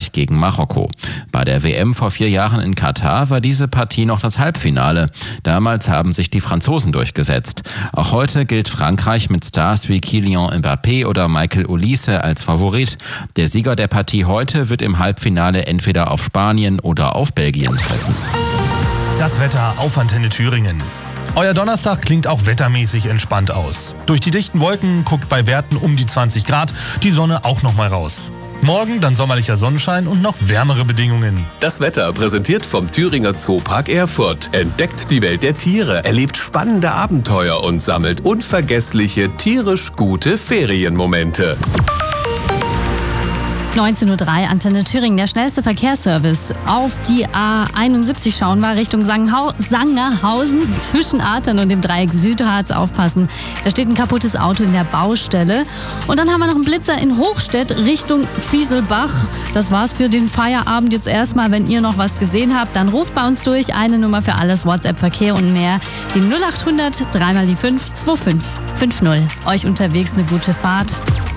Frankreich gegen Marokko. Bei der WM vor 4 Jahren in Katar war diese Partie noch das Halbfinale. Damals haben sich die Franzosen durchgesetzt. Auch heute gilt Frankreich mit Stars wie Kylian Mbappé oder Michael Olise als Favorit. Der Sieger der Partie heute wird im Halbfinale entweder auf Spanien oder auf Belgien treffen. Das Wetter auf Antenne Thüringen. Euer Donnerstag klingt auch wettermäßig entspannt aus. Durch die dichten Wolken guckt bei Werten um die 20 Grad die Sonne auch noch mal raus. Morgen dann sommerlicher Sonnenschein und noch wärmere Bedingungen. Das Wetter präsentiert vom Thüringer Zoopark Erfurt. Entdeckt die Welt der Tiere, erlebt spannende Abenteuer und sammelt unvergessliche, tierisch gute Ferienmomente. 19:03 Uhr, Antenne Thüringen, der schnellste Verkehrsservice. Auf die A71 schauen wir Richtung Sangerhausen zwischen Artern und dem Dreieck Südharz. Aufpassen, da steht ein kaputtes Auto in der Baustelle. Und dann haben wir noch einen Blitzer in Hochstedt Richtung Fieselbach. Das war's für den Feierabend jetzt erstmal. Wenn ihr noch was gesehen habt, dann ruft bei uns durch. Eine Nummer für alles, WhatsApp, Verkehr und mehr. Die 0800 3 mal die 5 2550. Euch unterwegs eine gute Fahrt.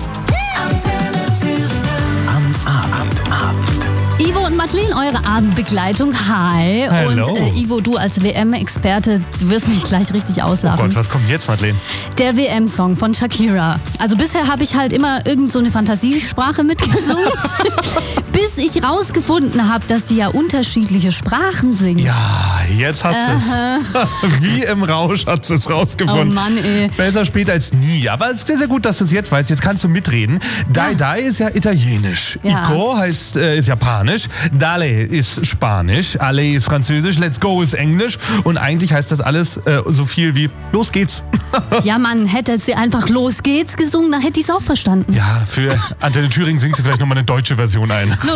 Ivo und Madeleine, eure Abendbegleitung. Hi. Hello. Und Ivo, du als WM-Experte, du wirst mich gleich richtig auslachen. Oh Gott, was kommt jetzt, Madeleine? Der WM-Song von Shakira. Also bisher habe ich halt immer irgend so eine Fantasiesprache mitgesungen, bis ich rausgefunden habe, dass die ja unterschiedliche Sprachen singt. Ja, jetzt hat es. Wie im Rausch hat es rausgefunden. Oh Mann, ey. Besser spät als nie. Aber es ist sehr, sehr gut, dass du es jetzt weißt. Jetzt kannst du mitreden. Dai Dai ist ja italienisch. Ja. Ico ist japanisch. Dale ist Spanisch. Ale ist Französisch. Let's go ist Englisch. Und eigentlich heißt das alles so viel wie Los geht's. Ja, Mann, hätte sie einfach Los geht's gesungen, dann hätte ich es auch verstanden. Ja, für Antenne Thüringen singt sie vielleicht nochmal eine deutsche Version ein.